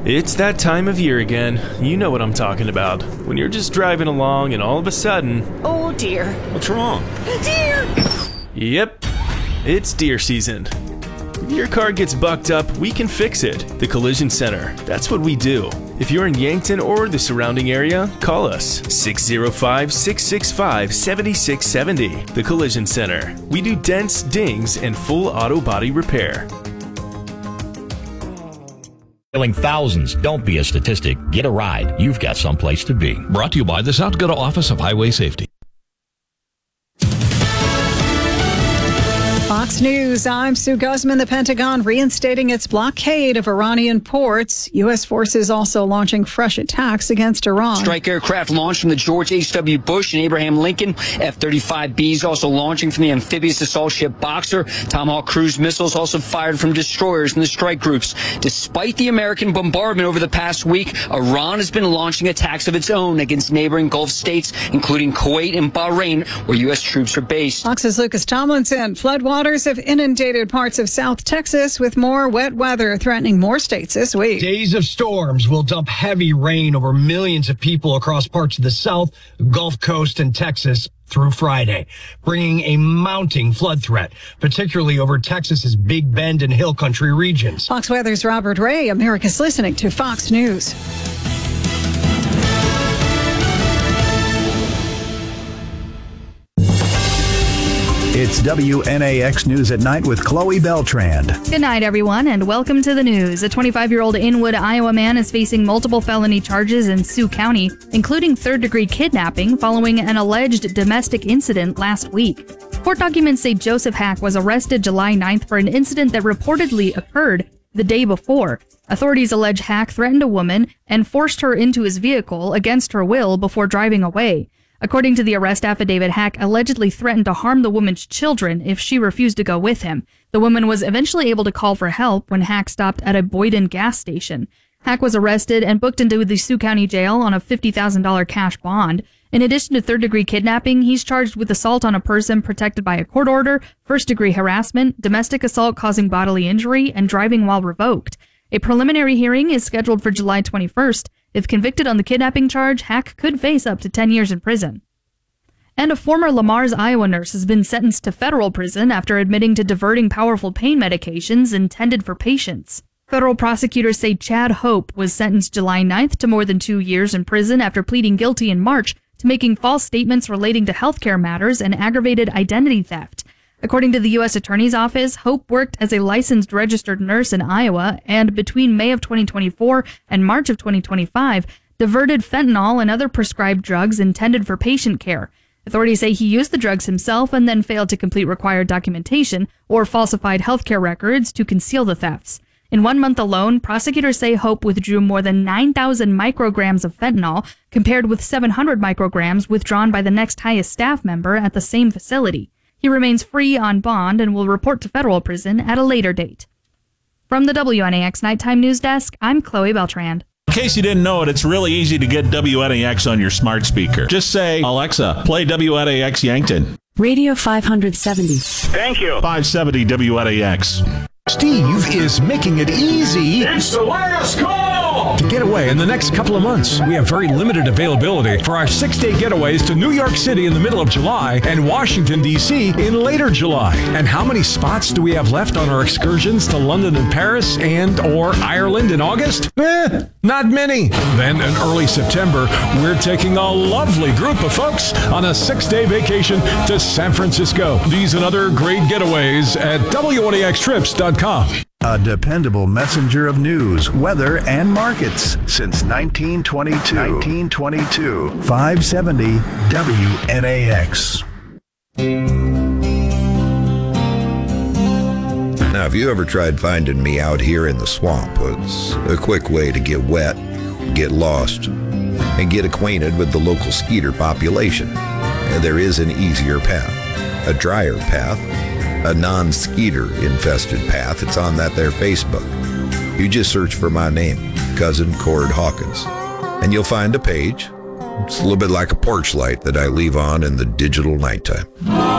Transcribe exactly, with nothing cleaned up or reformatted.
It's that time of year again. You know what I'm talking about. When you're just driving along and all of a sudden... Oh dear. What's wrong? Deer! Yep, it's deer season. If your car gets bucked up, we can fix it. The Collision Center. That's what we do. If you're in Yankton or the surrounding area, call us six oh five, six six five, seven six seven oh. The Collision Center. We do dents, dings, and full auto body repair. Killing thousands. Don't be a statistic. Get a ride. You've got someplace to be. Brought to you by the South Dakota Office of Highway Safety. Fox News, I'm Sue Guzman. The Pentagon reinstating its blockade of Iranian ports. U S forces also launching fresh attacks against Iran. Strike aircraft launched from the George H W. Bush and Abraham Lincoln. F thirty-five Bs also launching from the amphibious assault ship Boxer. Tomahawk cruise missiles also fired from destroyers in the strike groups. Despite the American bombardment over the past week, Iran has been launching attacks of its own against neighboring Gulf states, including Kuwait and Bahrain, where U S troops are based. Fox's Lucas Tomlinson. Floodwaters have inundated parts of South Texas with more wet weather threatening more states this week. Days of storms will dump heavy rain over millions of people across parts of the South, Gulf Coast, and Texas through Friday, bringing a mounting flood threat, particularly over Texas's Big Bend and Hill Country regions. Fox Weather's Robert Ray. America's listening to Fox News. It's W N A X News at Night with Chloe Beltrand. Good night, everyone, and welcome to the news. A twenty-five-year-old Inwood, Iowa man is facing multiple felony charges in Sioux County, including third-degree kidnapping following an alleged domestic incident last week. Court documents say Joseph Hack was arrested July ninth for an incident that reportedly occurred the day before. Authorities allege Hack threatened a woman and forced her into his vehicle against her will before driving away. According to the arrest affidavit, Hack allegedly threatened to harm the woman's children if she refused to go with him. The woman was eventually able to call for help when Hack stopped at a Boyden gas station. Hack was arrested and booked into the Sioux County Jail on a fifty thousand dollars cash bond. In addition to third-degree kidnapping, he's charged with assault on a person protected by a court order, first-degree harassment, domestic assault causing bodily injury, and driving while revoked. A preliminary hearing is scheduled for July twenty-first. If convicted on the kidnapping charge, Hack could face up to ten years in prison. And a former Lamar's, Iowa nurse has been sentenced to federal prison after admitting to diverting powerful pain medications intended for patients. Federal prosecutors say Chad Hope was sentenced July ninth to more than two years in prison after pleading guilty in March to making false statements relating to healthcare matters and aggravated identity theft. According to the U S Attorney's Office, Hope worked as a licensed registered nurse in Iowa and between May of twenty twenty-four and March of twenty twenty-five, diverted fentanyl and other prescribed drugs intended for patient care. Authorities say he used the drugs himself and then failed to complete required documentation or falsified healthcare records to conceal the thefts. In one month alone, prosecutors say Hope withdrew more than nine thousand micrograms of fentanyl, compared with seven hundred micrograms withdrawn by the next highest staff member at the same facility. He remains free on bond and will report to federal prison at a later date. From the W N A X Nighttime News Desk, I'm Chloe Beltrand. In case you didn't know it, it's really easy to get W N A X on your smart speaker. Just say, Alexa, play W N A X Yankton. Radio five seventy. Thank you. five seventy W N A X. Steve is making it easy. It's the last call! To get away in the next couple of months. We have very limited availability for our six-day getaways to New York City in the middle of July and Washington, D C in later July. And how many spots do we have left on our excursions to London and Paris and or Ireland in August? Eh, not many. Then in early September, we're taking a lovely group of folks on a six-day vacation to San Francisco. These and other great getaways at W N A X trips dot com. A dependable messenger of news, weather, and markets since nineteen twenty-two. nineteen twenty-two. five seventy W N A X. Now, if you ever tried finding me out here in the swamp, it's a quick way to get wet, get lost, and get acquainted with the local skeeter population. And there is an easier path, a drier path, a non-skeeter infested path. It's on that there Facebook. You just search for my name, Cousin Cord Hawkins, and you'll find a page. It's a little bit like a porch light that I leave on in the digital nighttime.